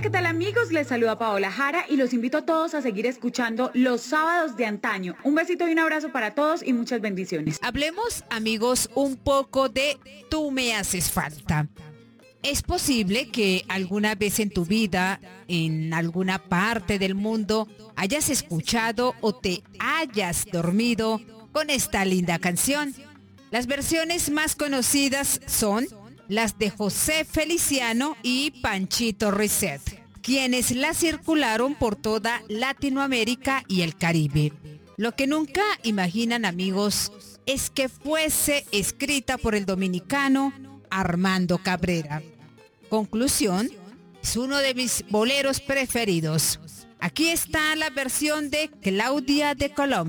¿qué tal amigos? Les saluda Paola Jara y los invito a todos a seguir escuchando Los Sábados de Antaño. Un besito y un abrazo para todos y muchas bendiciones. Hablemos, amigos, un poco de Tú me haces falta. Es posible que alguna vez en tu vida, en alguna parte del mundo, hayas escuchado o te hayas dormido con esta linda canción. Las versiones más conocidas son las de José Feliciano y Panchito Risset, quienes la circularon por toda Latinoamérica y el Caribe. Lo que nunca imaginan, amigos, es que fuese escrita por el dominicano Armando Cabrera. Conclusión, es uno de mis boleros preferidos. Aquí está la versión de Claudia de Colombia.